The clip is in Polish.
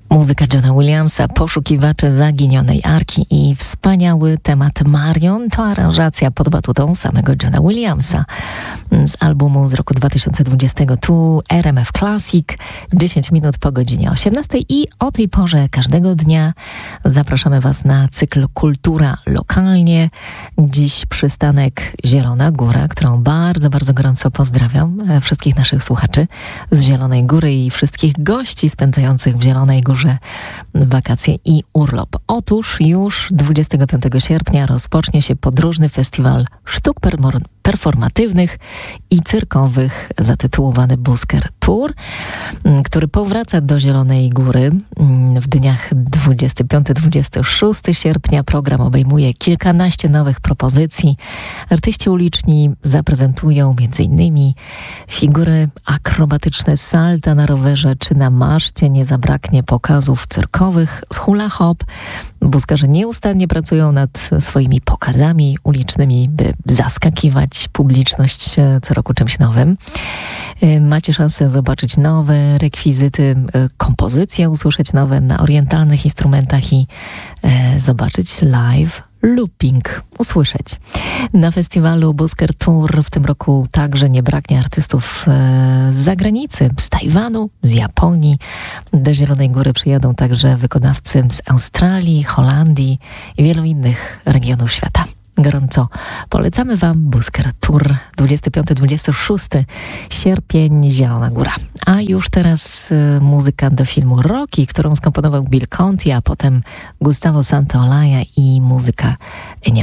Muzyka Johna Williamsa, Poszukiwacze Zaginionej Arki i wspaniały temat Marion to aranżacja pod batutą samego Johna Williamsa z albumu z roku 2020. Tu RMF Classic, 10 minut po godzinie 18 i o tej porze każdego dnia zapraszamy Was na cykl Kultura Lokalnie. Dziś przystanek Zielona Góra, którą bardzo, bardzo gorąco pozdrawiam wszystkich naszych słuchaczy z Zielonej Góry i wszystkich gości spędzających w Zielonej Górze wakacje i urlop. Otóż już 25 sierpnia rozpocznie się podróżny festiwal sztuk performatywnych i cyrkowych zatytułowany Busker Tour, który powraca do Zielonej Góry w dniach 25-26 sierpnia. Program obejmuje kilkanaście nowych propozycji. Artyści uliczni zaprezentują m.in. figury akrobatyczne, salta na rowerze czy na maszcie. Nie zabraknie pokazów cyrkowych z hula hop. Buskarze nieustannie pracują nad swoimi pokazami ulicznymi, by zaskakiwać publiczność co roku czymś nowym. Macie szansę zobaczyć nowe rekwizyty, kompozycje usłyszeć nowe na orientalnych instrumentach i zobaczyć live looping, usłyszeć. Na festiwalu Busker Tour w tym roku także nie braknie artystów z zagranicy, z Tajwanu, z Japonii. Do Zielonej Góry przyjadą także wykonawcy z Australii, Holandii i wielu innych regionów świata. Gorąco polecamy Wam Busker Tour 25-26 sierpień, Zielona Góra. A już teraz muzyka do filmu Rocky, którą skomponował Bill Conti, a potem Gustavo Santaolalla i muzyka Ennio